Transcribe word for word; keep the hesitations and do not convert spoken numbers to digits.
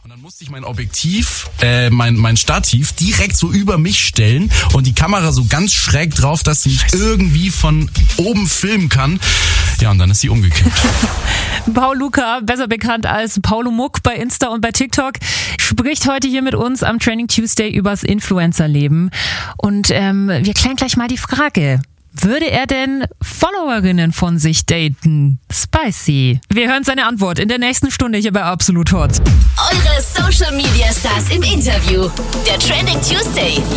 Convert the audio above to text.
Und dann musste ich mein Objektiv, äh, mein, mein Stativ direkt so über mich stellen und die Kamera so ganz schräg drauf, dass sie mich irgendwie von oben filmen kann. Ja, und dann ist sie umgekippt. Paul Luca, besser bekannt als Paulo Muck bei Insta und bei TikTok, spricht heute hier mit uns am Training Tuesday übers Influencer-Leben. Und ähm, wir klären gleich mal die Frage: Würde er denn Followerinnen von sich daten? Spicy. Wir hören seine Antwort in der nächsten Stunde hier bei Absolut Hot. Eure Social Media Stars im Interview. Der Trending Tuesday.